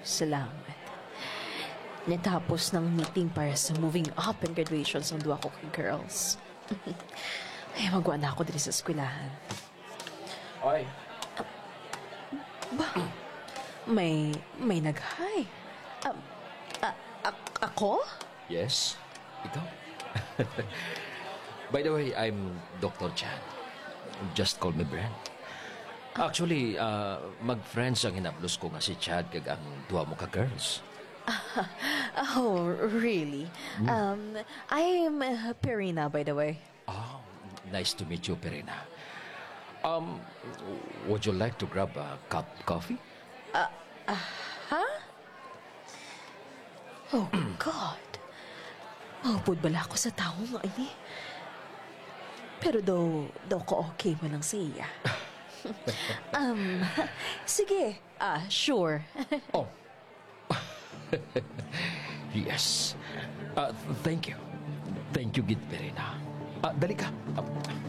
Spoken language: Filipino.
Salamat. Natapos ng meeting para sa moving up and graduations ng duwa ko kay girls. Ay, magwa na ako dito sa eskwelahan. Oy. Ba? May nag-hi. Ako? Yes? Ikaw? By the way, I'm Dr. Chan. Just call me Brent. Actually, mag-friends ang hinaplos ko nga si Chad kag ang duwa mo ka girls. Oh, really? I'm Perina, by the way. Oh, nice to meet you, Perina. Would you like to grab a cup of coffee? Oh, God. Maupod bala ako sa tao nga ini. Pero daw ko okay mo lang sa iya. Sige. Sure. Oh. Yes. Thank you. Thank you, Gid Perina. Dali ka.